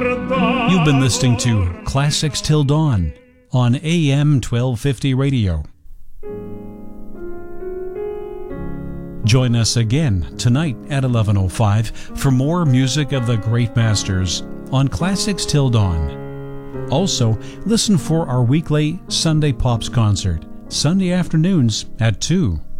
You've been listening to Classics Till Dawn on AM 1250 radio. Join us again tonight at 11:05 for more music of the great masters on Classics Till Dawn. Also, listen for our weekly Sunday Pops concert, Sunday afternoons at 2.